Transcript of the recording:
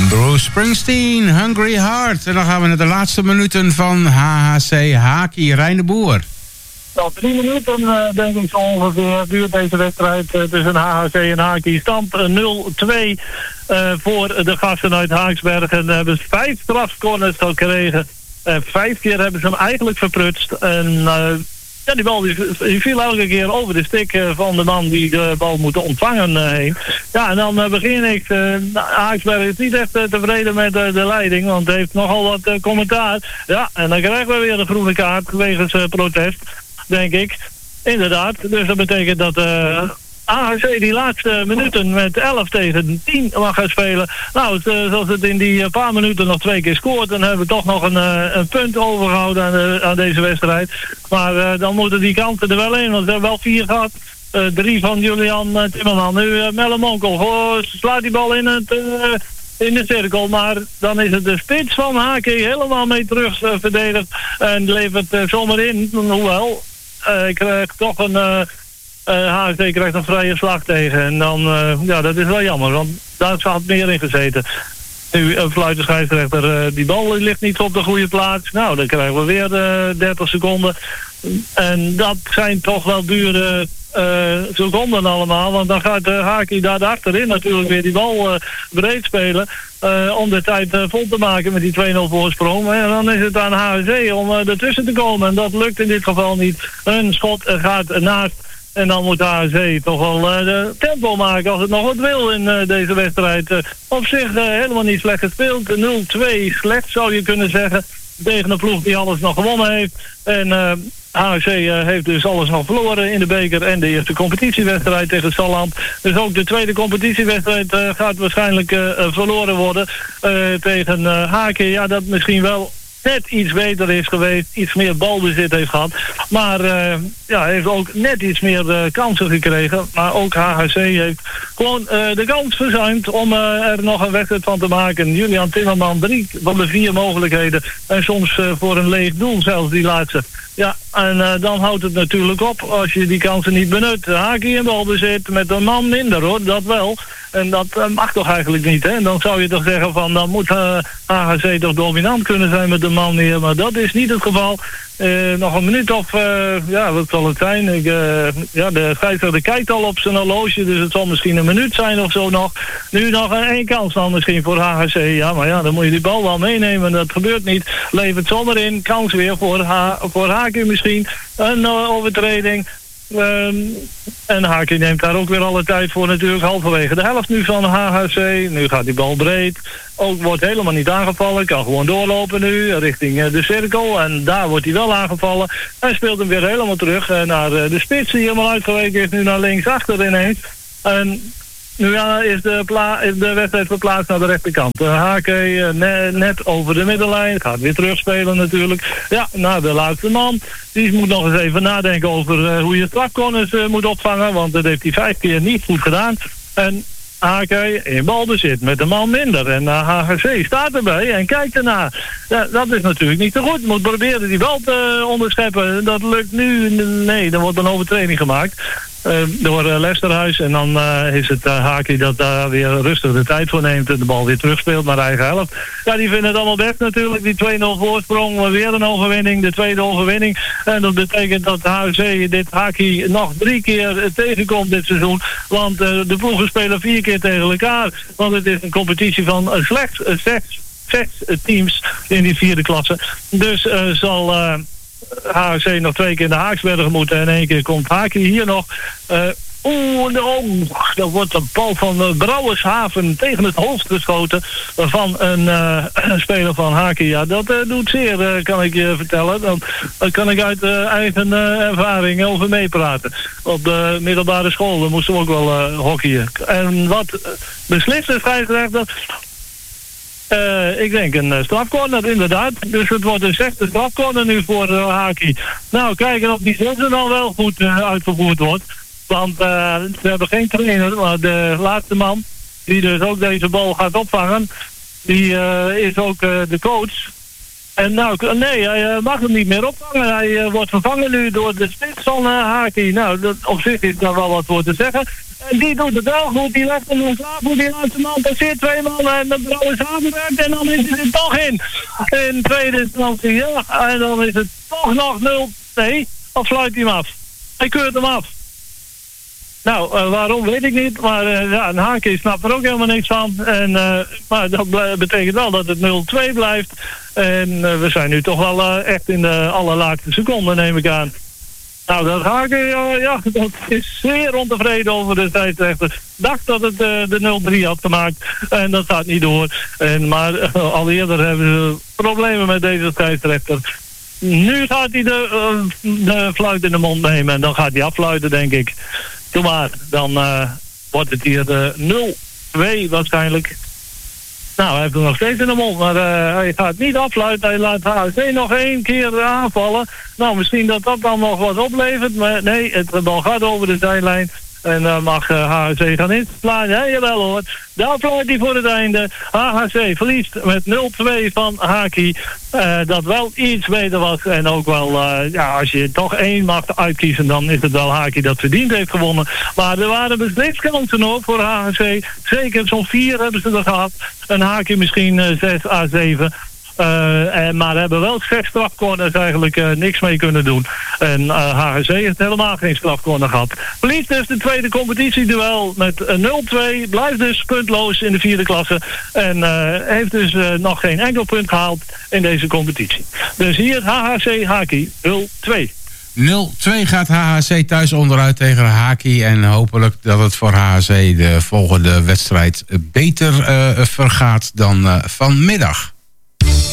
Bruce Springsteen, Hungry Heart. En dan gaan we naar de laatste minuten van HHC Haki Rijn de Boer. Nou, 3 minuten denk ik zo ongeveer duurt deze wedstrijd tussen HHC en Haki. Stand 0-2 voor de gasten uit Haaksbergen. Ze hebben 5 strafcorners gekregen. 5 keer hebben ze hem eigenlijk verprutst. En ja, die bal die viel elke keer over de stick van de man die de bal moet ontvangen heen. Ja, en dan begin ik. Haaksbergen is niet echt tevreden met de leiding, want hij heeft nogal wat commentaar. Ja, en dan krijgen we weer een groene kaart wegens protest, denk ik. Inderdaad, dus dat betekent dat AHC die laatste minuten met 11 tegen 10 mag gaan spelen. Nou, zoals het in die paar minuten nog 2 keer scoort, dan hebben we toch nog een punt overgehouden aan deze wedstrijd. Maar dan moeten die kanten er wel in, want we hebben wel 4 gehad. 3 van Julian Timmerman. Nu Melle Monkel slaat die bal in de cirkel, maar dan is het de spits van Haki helemaal mee terug verdedigd en levert zomaar in. Hoewel, ik krijg toch een HFC krijgt een vrije slag tegen. En dan, ja, dat is wel jammer, want daar had meer in gezeten. Nu fluit de scheidsrechter, die bal ligt niet op de goede plaats. Nou, dan krijgen we weer 30 seconden. En dat zijn toch wel dure seconden allemaal. Want dan gaat Haki daar achterin natuurlijk weer die bal breed spelen. Om de tijd vol te maken met die 2-0 voorsprong. En dan is het aan HFC om ertussen te komen. En dat lukt in dit geval niet. Een schot gaat naast. En dan moet de HC toch wel de tempo maken als het nog wat wil in deze wedstrijd. Op zich helemaal niet slecht gespeeld. 0-2 slecht zou je kunnen zeggen. Tegen een ploeg die alles nog gewonnen heeft. En HC heeft dus alles nog verloren in de beker en de eerste competitiewedstrijd tegen Salland. Dus ook de tweede competitiewedstrijd gaat waarschijnlijk verloren worden tegen Haken. Ja, dat misschien wel net iets beter is geweest, iets meer balbezit heeft gehad. Maar ja, heeft ook net iets meer kansen gekregen. Maar ook HHC heeft gewoon de kans verzuimd om er nog een wedstrijd van te maken. Julian Timmerman, 3 van de 4 mogelijkheden. En soms voor een leeg doel zelfs die laatste. Ja, en dan houdt het natuurlijk op als je die kansen niet benut. Haki in balbezit met een man minder hoor, dat wel. En dat mag toch eigenlijk niet, hè? En dan zou je toch zeggen van, dan moet HHC toch dominant kunnen zijn met de man meer. Maar dat is niet het geval. Nog een minuut of, ja, wat zal het zijn? Ja, de scheidsrechter kijkt al op zijn horloge, dus het zal misschien een minuut zijn of zo nog. Nu nog 1 kans dan misschien voor HHC. Ja, maar ja, dan moet je die bal wel meenemen. Dat gebeurt niet. Levert zomaar in. Kans weer voor Haki misschien. Een overtreding. En Haki neemt daar ook weer alle tijd voor natuurlijk. Halverwege de helft nu van HHC. Nu gaat die bal breed. Ook wordt helemaal niet aangevallen. Kan gewoon doorlopen nu richting de cirkel. En daar wordt hij wel aangevallen. Hij speelt hem weer helemaal terug naar de spits die helemaal uitgeweken is. Nu naar links achter ineens. En nu is de wedstrijd verplaatst naar de rechterkant. Hake net over de middenlijn. Gaat weer terugspelen natuurlijk. Ja, nou de laatste man. Die moet nog eens even nadenken over hoe je strafcorners moet opvangen. Want dat heeft hij 5 keer niet goed gedaan. En HK in balbezit met een man minder. En HGC staat erbij en kijkt ernaar. Ja, dat is natuurlijk niet te goed. Moet proberen die bal te onderscheppen. Dat lukt nu. Nee, er wordt een overtreding gemaakt. Door Lesterhuis. En dan is het Haki dat daar weer rustig de tijd voor neemt. En de bal weer terugspeelt naar eigen helft. Ja, die vinden het allemaal best natuurlijk. Die 2-0 voorsprong. Weer een overwinning. De tweede overwinning. En dat betekent dat HC dit Haki nog 3 keer tegenkomt dit seizoen. Want de ploegen spelen 4 keer tegen elkaar. Want het is een competitie van slechts 6 teams in die 4e klasse. Dus zal HC nog 2 keer in de Haaksbergen moeten. En 1 keer komt Haki hier nog. Dat wordt een bal van Brouwershaven tegen het hoofd geschoten van een speler van Haki. Ja, dat doet zeer, kan ik je vertellen. Dat kan ik uit eigen ervaring over meepraten. Op de middelbare school moesten we ook wel hockeyen. En wat beslist de scheidsrechter? Ik denk een strafcorner, inderdaad. Dus het wordt een 6e strafcorner nu voor Haki. Nou, kijken of die 6 dan wel goed uitgevoerd wordt. Want ze hebben geen trainer, maar de laatste man, die dus ook deze bal gaat opvangen, die is ook de coach. En nou, nee, hij mag hem niet meer opvangen. Hij wordt vervangen nu door de spits van Haki. Nou, op zich is daar wel wat voor te zeggen. En die doet het wel goed. Die legt hem nog slaap. Die laatste man passeert 2 man. En de brouw is aangewerkt. En dan is het er toch in. In tweede instantie, ja. En dan is het toch nog 0. Nee, of fluit hij hem af? Hij keurt hem af. Nou, waarom weet ik niet. Maar ja, een Haki snapt er ook helemaal niks van. En, maar dat betekent wel dat het 0-2 blijft. En we zijn nu toch wel echt in de allerlaatste seconde, neem ik aan. Nou, dat Haki, ja, dat is zeer ontevreden over de scheidsrechter. Dacht dat het de 0-3 had gemaakt. En dat gaat niet door. Maar al eerder hebben ze problemen met deze scheidsrechter. Nu gaat hij de fluit in de mond nemen. En dan gaat hij affluiten, denk ik. Doe maar, dan wordt het hier 0-2 waarschijnlijk. Nou, hij heeft hem nog steeds in de mond, maar hij gaat niet afluiten. Hij laat HC nog 1 keer aanvallen. Nou, misschien dat dan nog wat oplevert, maar nee, het bal gaat over de zijlijn. En dan mag HHC gaan inslaan. Ja, jawel hoor. Daar fluit hij voor het einde. HHC verliest met 0-2 van Haki. Dat wel iets beter was. En ook wel, ja, als je toch 1 mag uitkiezen, dan is het wel Haki dat verdiend heeft gewonnen. Maar er waren beslist kansen hoor voor HHC. Zeker zo'n 4 hebben ze er gehad. En Haki misschien 6 à 7. Maar hebben wel 6 strafcorners eigenlijk niks mee kunnen doen. En HGC heeft helemaal geen strafcorner gehad. Verliest dus de tweede competitieduel met 0-2. Blijft dus puntloos in de 4e klasse. En heeft dus nog geen enkel punt gehaald in deze competitie. Dus hier HHC Haki 0-2. 0-2 gaat HHC thuis onderuit tegen Haki. En hopelijk dat het voor HHC de volgende wedstrijd beter vergaat dan vanmiddag.